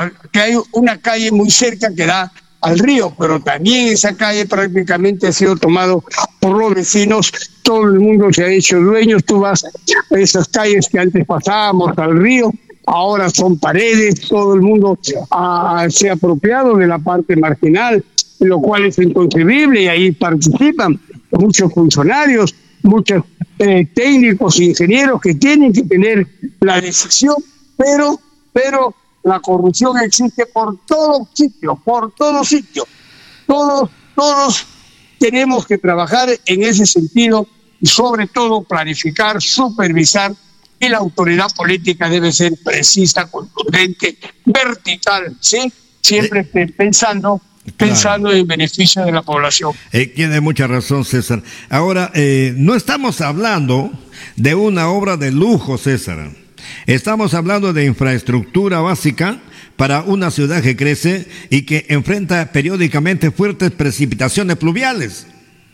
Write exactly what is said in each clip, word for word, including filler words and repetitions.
que hay una calle muy cerca que da al río, pero también esa calle prácticamente ha sido tomado por los vecinos, todo el mundo se ha hecho dueños, tú vas a esas calles que antes pasábamos al río, ahora son paredes, todo el mundo ah, se ha apropiado de la parte marginal, lo cual es inconcebible, y ahí participan muchos funcionarios, muchos eh, técnicos, ingenieros que tienen que tener la decisión, pero, pero la corrupción existe por todo sitio, por todo sitio. Todos, todos tenemos que trabajar en ese sentido y sobre todo planificar, supervisar, y la autoridad política debe ser precisa, contundente, vertical, ¿sí? Siempre eh, pensando, pensando claro. en beneficio de la población. Eh, tiene mucha razón, César. Ahora, eh, no estamos hablando de una obra de lujo, César. Estamos hablando de infraestructura básica para una ciudad que crece y que enfrenta periódicamente fuertes precipitaciones pluviales.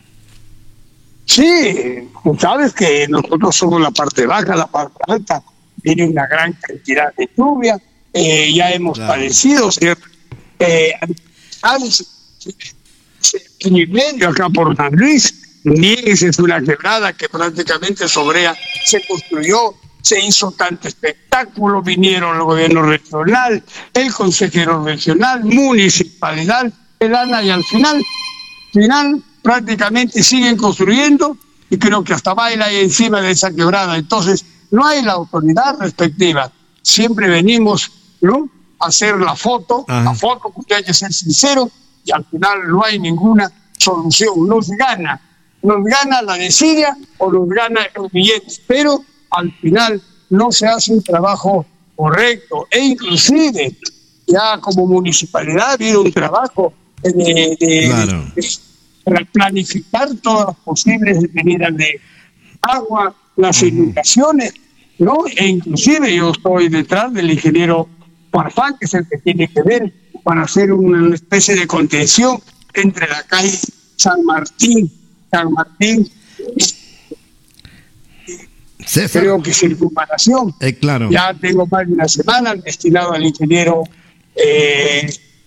Sí, sabes que nosotros somos la parte baja, la parte alta, tiene una gran cantidad de lluvia, eh, ya hemos claro. padecido, ¿cierto? Eh, en el medio acá por San Luis, Niegues es una quebrada que prácticamente sobre ella se construyó, se hizo tanto espectáculo, vinieron el gobierno regional, el consejero regional, municipalidad, el A N A, y al final, final prácticamente siguen construyendo, y creo que hasta baila ahí encima de esa quebrada. Entonces, no hay la autoridad respectiva. Siempre venimos, ¿no?, a hacer la foto, Ajá. la foto, porque hay que ser sincero, y al final no hay ninguna solución. Nos gana, nos gana la desidia o nos gana el billete, pero al final no se hace un trabajo correcto, e inclusive ya como municipalidad ha habido un trabajo de, de, claro. de, para planificar todas las posibles venidas de agua, las inundaciones, ¿no? E inclusive yo estoy detrás del ingeniero Farfán, que es el que tiene que ver para hacer una especie de contención entre la calle San Martín, San Martín, César. Creo que circunvalación. Eh, claro. Ya tengo más de una semana destinado al ingeniero eh,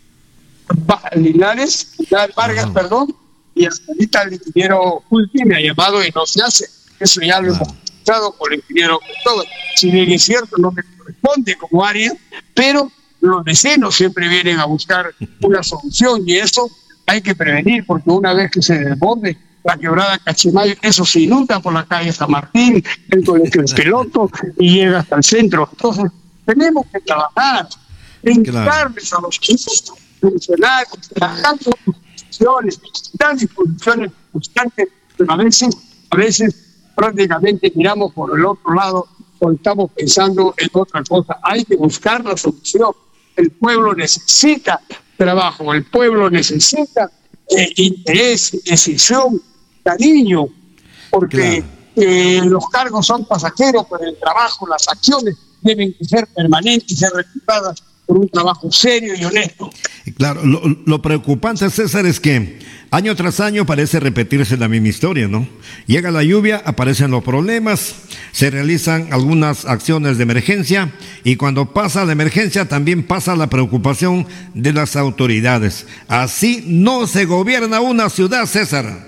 Linares, Vargas, Ajá. perdón, y hasta ahorita el ingeniero Culti me ha llamado y no se hace. Eso ya lo hemos escuchado por el ingeniero todo. Si bien es cierto, no me corresponde como área, pero los vecinos siempre vienen a buscar una solución, y eso hay que prevenir, porque una vez que se desborde la quebrada Cachimayo, eso se inunda por la calle San Martín, el colegio del Peloto, y llega hasta el centro. Entonces, tenemos que trabajar, indicarles claro. a los equipos funcionarios, trabajar con discusiones, dar disposiciones constantes, pero a veces, a veces prácticamente miramos por el otro lado o estamos pensando en otra cosa. Hay que buscar la solución. El pueblo necesita trabajo, el pueblo necesita eh, interés, decisión, cariño, porque claro. eh, los cargos son pasajeros, pero el trabajo, las acciones deben ser permanentes y ser reclutadas por un trabajo serio y honesto. Claro, lo, lo preocupante, César, es que año tras año parece repetirse la misma historia, ¿no? Llega la lluvia, aparecen los problemas, se realizan algunas acciones de emergencia, y cuando pasa la emergencia también pasa la preocupación de las autoridades. Así no se gobierna una ciudad, César.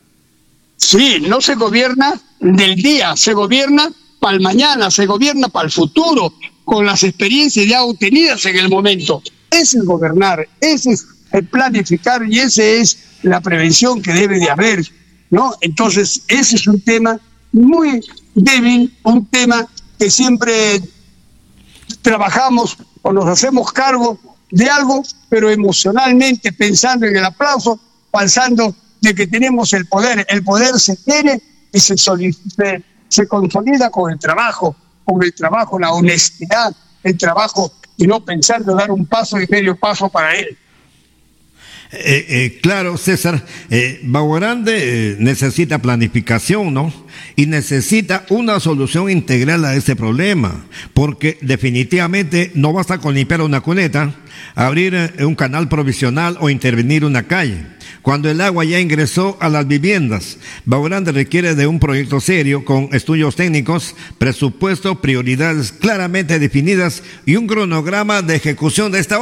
Sí, no se gobierna del día, se gobierna para el mañana, se gobierna para el futuro, con las experiencias ya obtenidas en el momento. Ese es gobernar, ese es el planificar, y ese es la prevención que debe de haber, ¿no? Entonces, ese es un tema muy débil, un tema que siempre trabajamos o nos hacemos cargo de algo, pero emocionalmente pensando en el aplauso, pensando de que tenemos el poder. El poder se tiene y se, se, se consolida con el trabajo, con el trabajo, la honestidad, el trabajo, y no pensando dar un paso y medio paso para él. Eh, eh, claro, César, eh, Bajo Grande eh, necesita planificación, ¿no? Y necesita una solución integral a ese problema, porque definitivamente no basta con limpiar una cuneta, abrir eh, un canal provisional o intervenir una calle. Cuando el agua ya ingresó a las viviendas, Bajo Grande requiere de un proyecto serio con estudios técnicos, presupuesto, prioridades claramente definidas y un cronograma de ejecución de esta obra.